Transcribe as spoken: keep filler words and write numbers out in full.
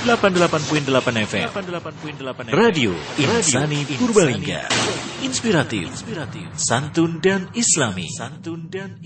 delapan puluh delapan koma delapan F M. Radio Insani Purbalingga. Inspiratif, santun dan islami.